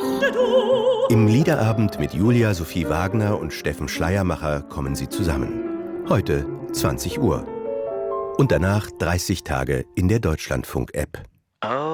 Im Liederabend mit Julia Sophie Wagner und Steffen Schleiermacher kommen sie zusammen. Heute 20 Uhr. Und danach 30 Tage in der Deutschlandfunk-App.